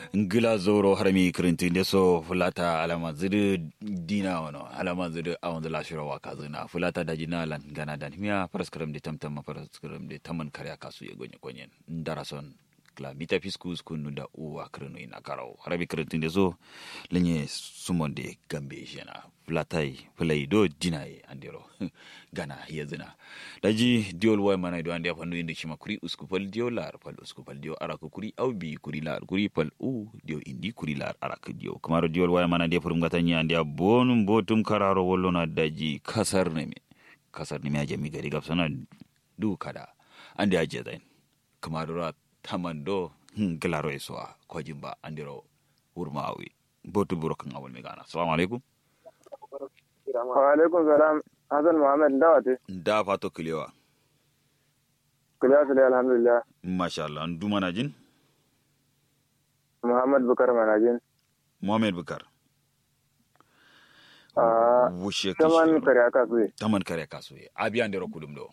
ngila zoro harmi kirintin da so fulata alama zidu dina wano alama zidu awon da lashira wa kazina fulata da jina lan gana dan miya paraskaram de tamtam paraskaram de taman karya kasu ya gonye gonyen ndarason kla bita fiskus kunu da uwa kirinu ina karau harami kirintin da so lenye sumonde gambe jena fulatai fulai do dina ye andero gana ya zina daji diol way manay do ande fandu indi shima kuri uskupal dio lar pal uskupal dio arako kuri aw bi kuri lar kuri pal u dio indi kuri lar arako dio kamaro diol way manay de furum gata nya ande bonum botum kararo wollona daji kasar neme ajami gari gapsana du kada ande aje zain kamaro ra tamando glaro eswa ko jimba andiro urmawi botu burokan awol me gana assalamu alaikum wa alaikum salam Hassan Muhammad Dawate da fato kilewa Kuliya alhamdulillah masha Allah ndu manajin Muhammad Bukar manajin Muhammad Bukar wushe taman kare kasuwe abiyan da rokudum do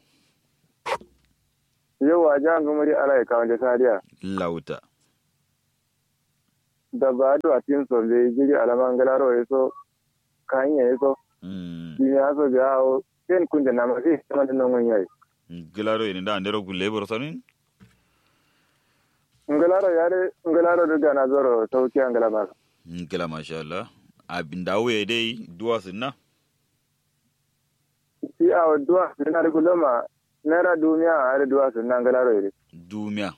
yau a jan gumari ala ka wanda sariya lauta da ba do atin so be jiri alaman galaro yaso kan yaso ya so ga o ken kunde na ma fi man nan won yayi galaro ina da ndero gulle bor sanin ngalaro da na zoro sauki an galaba ngala masha Allah abin dawo ya dai duwa sunna si a duwa sunna da gulama nara duniya a duwa sunna ngalaro ire duniya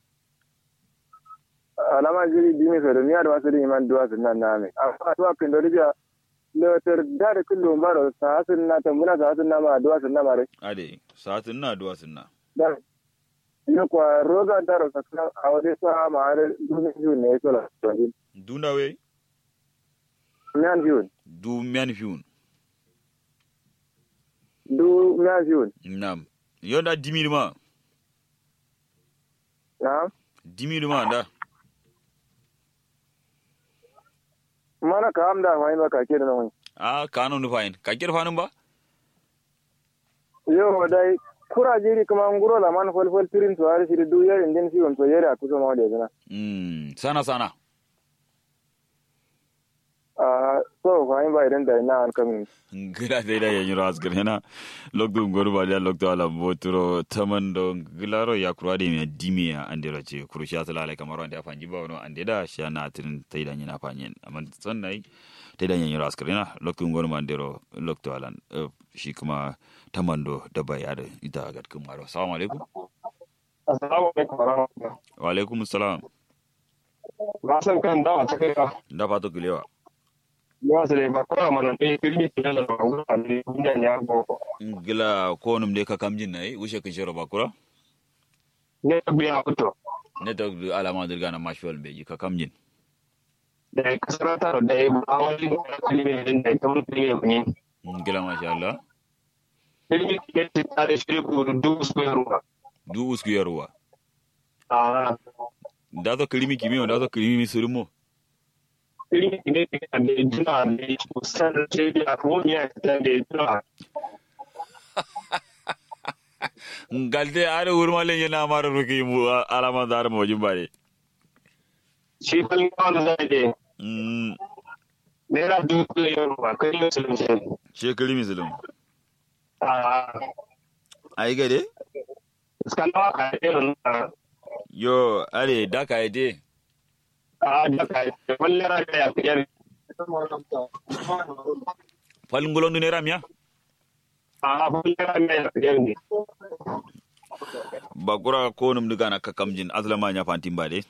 alama jiri dimi so duniya da wasu iman duwa sunna na me a to akin da riya lewatar da kullum baro sa sunna tambuna sa sunna ma duwa sunna mare ade sa sunna duwa sunna da ina kwa roga daro sakna a wade sa ma are duniya ne so la duna we mian fiun du mian fiun nam yonda dimiluma da mana ka amda fayin ba ka ke da nan kanu nu fayin ka kir fanun ba yo dai kura jiri kuma nguro la man fol tirin to ari siri du yar indin fi on to yara ku so ma de gana sana so fayin ba idan da ina an kamin gida dai da yanyu ras gana lokdu ngoru ba da lokdu ala boturo tamando gilaro ya kurade me dimia andero ce kurusha sala kamar wanda fanji ba wono ande da shana tin taida nyina fanyen amma sonnai taida yanyu ras gana lokdu ngoru mandero lokdu alan shi kuma tamando da bayar ita ga kuma assalamu alaikum wa alaikum assalam ba san kan dawa ta kai ka da fato gilewa Wasle bakora mana pe filmi kila ba ngula ni kunya nya go gila ko num de ka kamjin nai wushe kin shiro bakura ne biya kuto ne to alama dirga na mashwal beji ka kamjin da kasarata da awali filmi din da kamar filmi ne gila masha Allah filmi ke tare shi ku du square ruwa da to kilimi kimi da to kilimi surmo filmi ne da jina ne kusan ce da ko ne da jina galde are urmale yana mara ruki mu alama dar mo jimbare shi filmi wanda zai de mera du ko yaro ba kai musulmi she kilimi zulum ai gade skalawa ka irin yo are da ka ide da ka wallara ka ya kiyar falungolo ne ramya wallara ka ya kiyar ne bakura ko num diga na kakamjin azlama nya fantin bade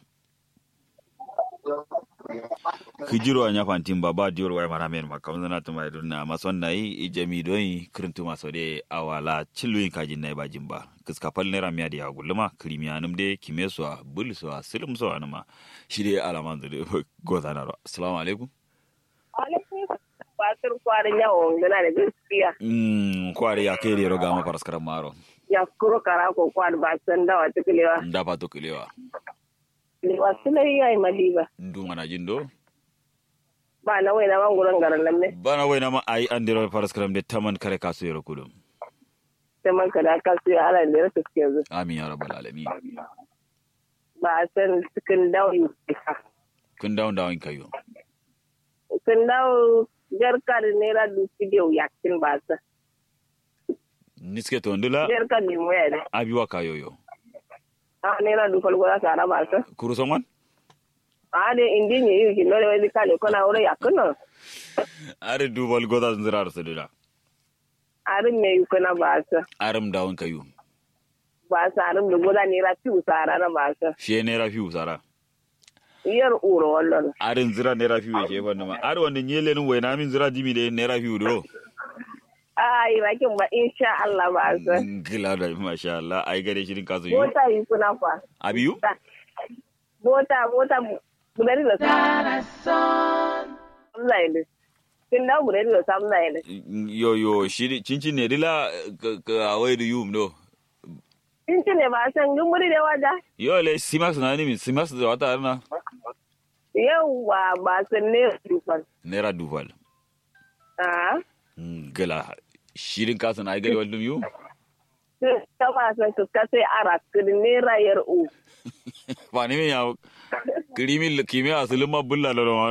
kijiro nya fantin ba dior way maramen makam zana tuma dunna mason nayi ijami doyi kirintu masode awala ciluyin kajin nay bajin ba kiska fal ne ramya da gulma krimiyanum de kimeswa bulswa silumso anuma shide alaman da gozana ro assalamu alaikum Pasir kwari nyawo ngana ne gaskiya kwari ya kai ro gama paraskara maro ya kuro kara ko kwari ba san da wata kilewa da ba to kilewa liwa sulai yayi maliba ndu mana jindo ba na waina man gurin garan nan ne ba na waina ma ai andiro paraskara de taman kare kasu yero kudum taman kada kasu ya ala ne rasa kezu amin ya rabbal alamin ba san cikin dawi kun dawon kayo kun dawo jarkar naira dubu da yakin ba sa niske to ndula jarkar ni mo ya ne abiwa kayo yo naira dubu falgoda sara ba sa kuru sonwan de indi ni yi no le wadi kale kona wore yakuno are dubal goda zirar su dula arin me yukuna ba sa arim dawon kayo ba sa arin da goda naira fiu sara na ba sa she naira fiu sara yar uro wallan arin zira naira fiu ke ban ma ar wanda nyele nin wai na min zira dimi da naira fiu do ai rakin ba insha Allah ba sa gila da masha Allah ai gare shi din kazo yo mota yukuna fa abiyu mota budari da samlaile kin da budari da samlaile yo shi cincin ne dila ka awai da yum do cincin ne ba san gumuri da wada yo le simax na ni simax da wata na yawa ba san ne dufal naira duval gala shirin kasan ai gari wallum yu ta ba san ka sai ara kin naira yar u ba ne ya kirimi kimi asulun ma bulla da